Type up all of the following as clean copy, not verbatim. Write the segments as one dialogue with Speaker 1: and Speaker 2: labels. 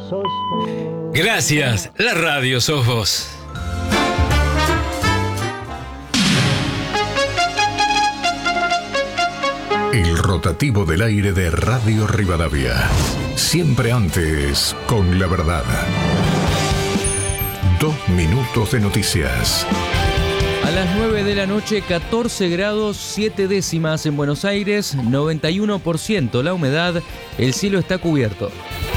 Speaker 1: Gracias, la radio sos vos.
Speaker 2: El rotativo del aire de Radio Rivadavia. Siempre antes, con la verdad. 2 minutos de noticias.
Speaker 3: A las 9 de la noche, 14 grados 7 décimas en Buenos Aires, 91% la humedad, el cielo está cubierto.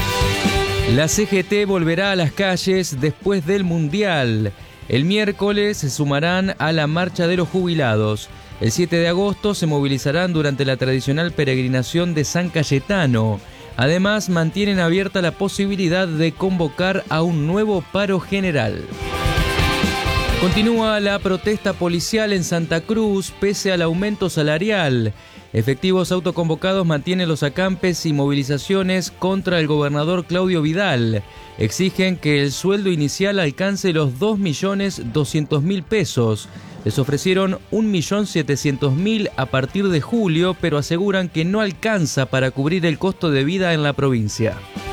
Speaker 3: La CGT volverá a las calles después del Mundial. El miércoles se sumarán a la marcha de los jubilados. El 7 de agosto se movilizarán durante la tradicional peregrinación de San Cayetano. Además, mantienen abierta la posibilidad de convocar a un nuevo paro general. Continúa la protesta policial en Santa Cruz pese al aumento salarial. Efectivos autoconvocados mantienen los acampes y movilizaciones contra el gobernador Claudio Vidal. Exigen que el sueldo inicial alcance los 2.200.000 pesos. Les ofrecieron 1.700.000 a partir de julio, pero aseguran que no alcanza para cubrir el costo de vida en la provincia.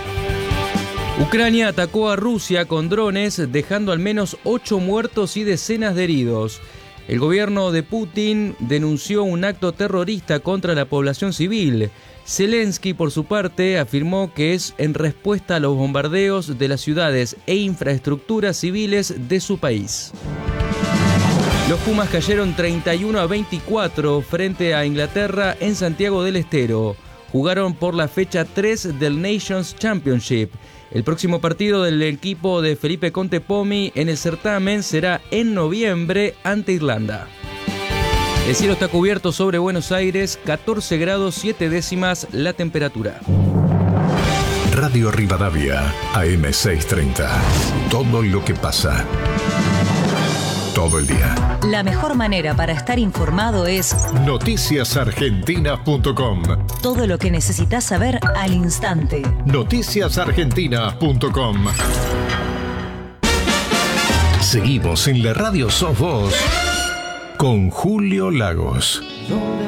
Speaker 3: Ucrania atacó a Rusia con drones, dejando al menos 8 muertos y decenas de heridos. El gobierno de Putin denunció un acto terrorista contra la población civil. Zelensky, por su parte, afirmó que es en respuesta a los bombardeos de las ciudades e infraestructuras civiles de su país. Los Pumas cayeron 31-24 frente a Inglaterra en Santiago del Estero. Jugaron por la fecha 3 del Nations Championship. El próximo partido del equipo de Felipe Contepomi en el certamen será en noviembre ante Irlanda. El cielo está cubierto sobre Buenos Aires, 14 grados 7 décimas la temperatura.
Speaker 2: Radio Rivadavia, AM630. Todo lo que pasa. Todo el día.
Speaker 4: La mejor manera para estar informado es
Speaker 2: noticiasargentina.com.
Speaker 4: Todo lo que necesitas saber al instante.
Speaker 2: noticiasargentina.com. Seguimos en la radio Sos Vos con Julio Lagos.